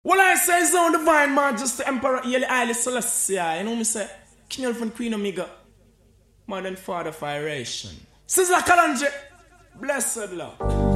Well, I say His Own Divine Majesty Emperor Haile Selassie. You know me say, King Alpha and Queen Omega, Mother and Father of Iration. Sizzla Kalonji, blessed Lord.